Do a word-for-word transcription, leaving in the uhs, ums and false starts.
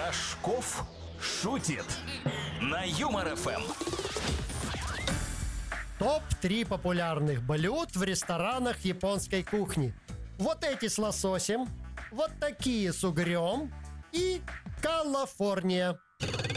Рожков шутит на Юмор ФМ. топ три популярных блюд в ресторанах японской кухни. Вот эти с лососем, вот такие с угрем и Калифорния.